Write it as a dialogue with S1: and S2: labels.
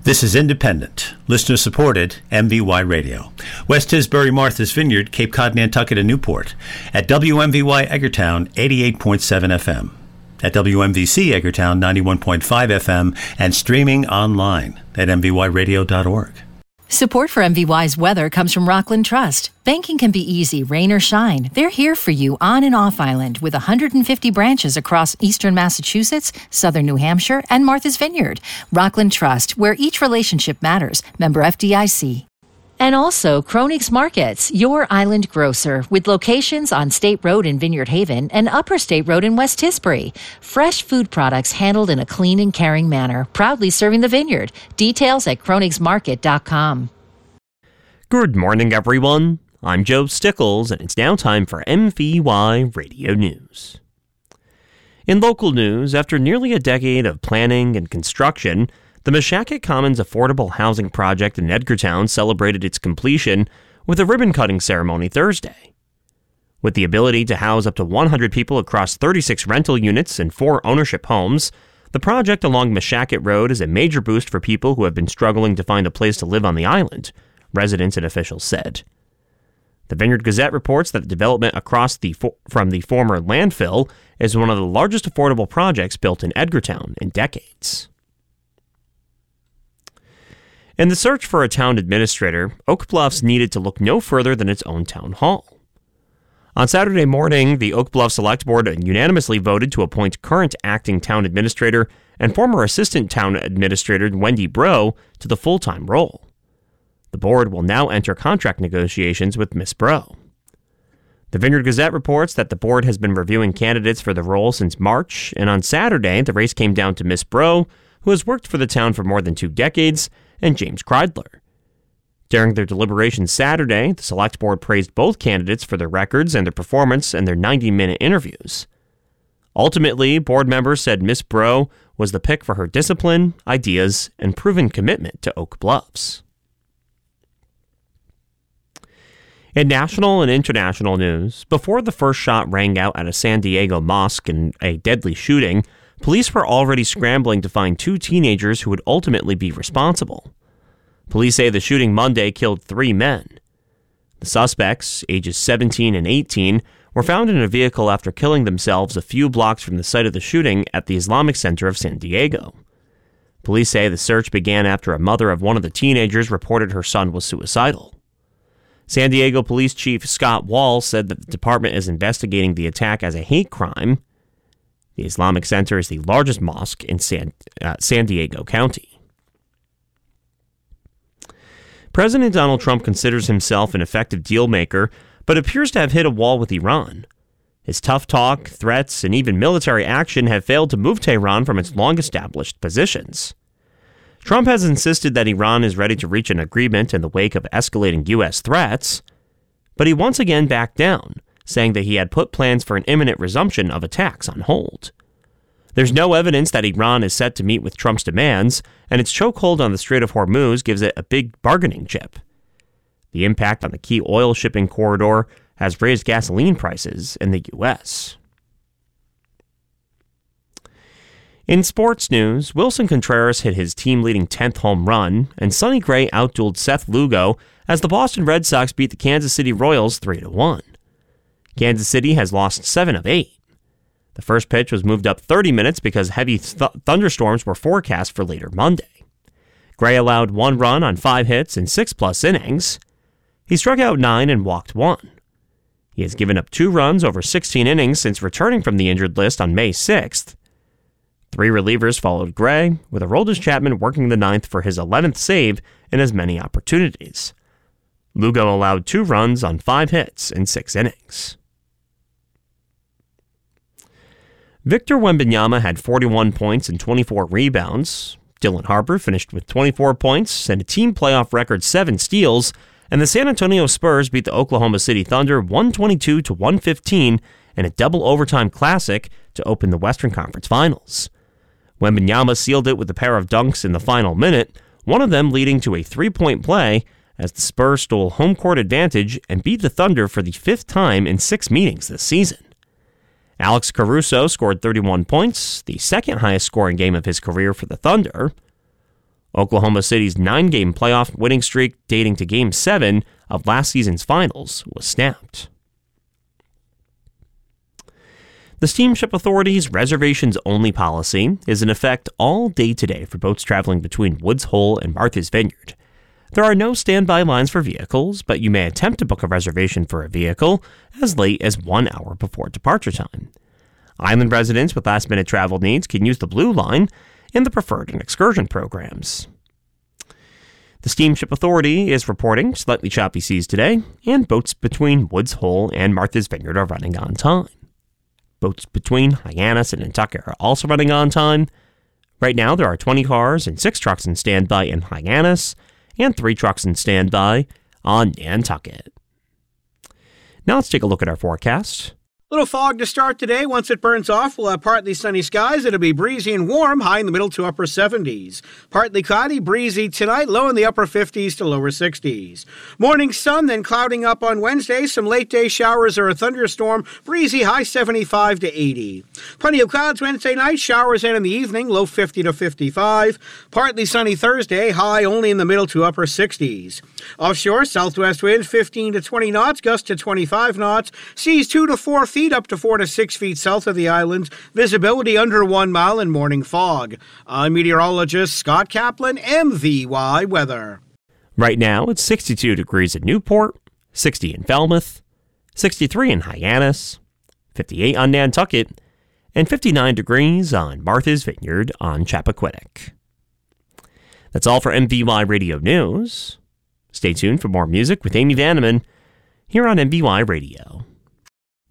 S1: This is independent, listener-supported MVY Radio. West Tisbury, Martha's Vineyard, Cape Cod, Nantucket, and Newport. At WMVY Edgartown, 88.7 FM. At WMVC Edgartown, 91.5 FM. And streaming online at mvyradio.org.
S2: Support for MVY's weather comes from Rockland Trust. Banking can be easy, rain or shine. They're here for you on and off island with 150 branches across eastern Massachusetts, southern New Hampshire, and Martha's Vineyard. Rockland Trust, where each relationship matters. Member FDIC. And also Kronig's Markets, your island grocer, with locations on State Road in Vineyard Haven and Upper State Road in West Tisbury. Fresh food products handled in a clean and caring manner, proudly serving the vineyard. Details at kronigsmarket.com.
S3: Good morning, everyone. I'm Joe Stickles, and it's now time for MVY Radio News. In local news, after nearly a decade of planning and construction, the Meshacket Commons Affordable Housing Project in Edgartown celebrated its completion with a ribbon-cutting ceremony Thursday. With the ability to house up to 100 people across 36 rental units and 4 ownership homes, the project along Meshacket Road is a major boost for people who have been struggling to find a place to live on the island, residents and officials said. The Vineyard Gazette reports that the development across from the former landfill is one of the largest affordable projects built in Edgartown in decades. In the search for a town administrator, Oak Bluffs needed to look no further than its own town hall. On Saturday morning, the Oak Bluff Select Board unanimously voted to appoint current acting town administrator and former assistant town administrator Wendy Bro to the full-time role. The board will now enter contract negotiations with Ms. Bro. The Vineyard Gazette reports that the board has been reviewing candidates for the role since March, and on Saturday, the race came down to Ms. Bro, who has worked for the town for more than 2 decades, and James Kreidler. During their deliberations Saturday, the Select Board praised both candidates for their records and their performance in their 90-minute interviews. Ultimately, board members said Ms. Bro was the pick for her discipline, ideas, and proven commitment to Oak Bluffs. In national and international news, before the first shot rang out at a San Diego mosque in a deadly shooting, police were already scrambling to find 2 teenagers who would ultimately be responsible. Police say the shooting Monday killed 3 men. The suspects, ages 17 and 18, were found in a vehicle after killing themselves a few blocks from the site of the shooting at the Islamic Center of San Diego. Police say the search began after a mother of one of the teenagers reported her son was suicidal. San Diego Police Chief Scott Wall said that the department is investigating the attack as a hate crime. The Islamic Center is the largest mosque in San Diego County. President Donald Trump considers himself an effective deal maker, but appears to have hit a wall with Iran. His tough talk, threats, and even military action have failed to move Tehran from its long-established positions. Trump has insisted that Iran is ready to reach an agreement in the wake of escalating U.S. threats, but he once again backed down, saying that he had put plans for an imminent resumption of attacks on hold. There's no evidence that Iran is set to meet with Trump's demands, and its chokehold on the Strait of Hormuz gives it a big bargaining chip. The impact on the key oil shipping corridor has raised gasoline prices in the U.S. In sports news, Wilson Contreras hit his team-leading 10th home run, and Sonny Gray outdueled Seth Lugo as the Boston Red Sox beat the Kansas City Royals 3-1. Kansas City has lost 7 of 8. The first pitch was moved up 30 minutes because heavy thunderstorms were forecast for later Monday. Gray allowed 1 run on 5 hits in 6+ innings. He struck out 9 and walked 1. He has given up 2 runs over 16 innings since returning from the injured list on May 6th. 3 relievers followed Gray, with Aroldis Chapman working the 9th for his 11th save in as many opportunities. Lugo allowed 2 runs on 5 hits in 6 innings. Victor Wembanyama had 41 points and 24 rebounds. Dylan Harper finished with 24 points and a team playoff record 7 steals, and the San Antonio Spurs beat the Oklahoma City Thunder 122-115 in a double overtime classic to open the Western Conference Finals. Wembanyama sealed it with a pair of dunks in the final minute, one of them leading to a 3-point play as the Spurs stole home court advantage and beat the Thunder for the 5th time in 6 meetings this season. Alex Caruso scored 31 points, the second highest scoring game of his career for the Thunder. Oklahoma City's 9-game playoff winning streak dating to Game 7 of last season's finals was snapped. The Steamship Authority's reservations-only policy is in effect all day today for boats traveling between Woods Hole and Martha's Vineyard. There are no standby lines for vehicles, but you may attempt to book a reservation for a vehicle as late as 1 hour before departure time. Island residents with last-minute travel needs can use the Blue Line in the Preferred and Excursion programs. The Steamship Authority is reporting slightly choppy seas today, and boats between Woods Hole and Martha's Vineyard are running on time. Boats between Hyannis and Nantucket are also running on time. Right now, there are 20 cars and 6 trucks in standby in Hyannis, and 3 trucks in standby on Nantucket. Now let's take a look at our forecast.
S4: Little fog to start today. Once it burns off, we'll have partly sunny skies. It'll be breezy and warm, high in the middle to upper 70s. Partly cloudy, breezy tonight, low in the upper 50s to lower 60s. Morning sun, then clouding up on Wednesday. Some late day showers or a thunderstorm. Breezy, high 75 to 80. Plenty of clouds Wednesday night, showers in the evening, low 50 to 55. Partly sunny Thursday, high only in the middle to upper 60s. Offshore, southwest winds 15 to 20 knots, gusts to 25 knots. Seas 2 to 4 feet up to 4 to 6 feet south of the islands. Visibility under 1 mile and morning fog. I'm meteorologist Scott Kaplan, MVY Weather.
S3: Right now, it's 62 degrees in Newport, 60 in Falmouth, 63 in Hyannis, 58 on Nantucket, and 59 degrees on Martha's Vineyard on Chappaquiddick. That's all for MVY Radio News. Stay tuned for more music with Amy Vanneman here on MVY Radio.